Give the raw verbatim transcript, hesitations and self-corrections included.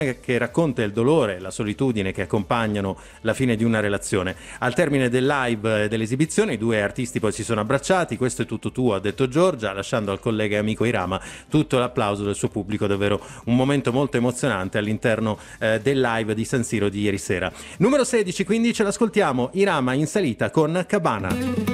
che racconta il dolore e la solitudine che accompagnano la fine di una relazione. Al termine del live dell'esibizione i due artisti poi si sono abbracciati. Questo è tutto tuo, ha detto Giorgia, lasciando al collega e amico Irama tutto l'applauso del suo pubblico. Davvero un momento molto emozionante all'interno eh, del live di San Siro di ieri sera. Numero sedici, quindi ce l'ascoltiamo, Irama in salita con Cabana.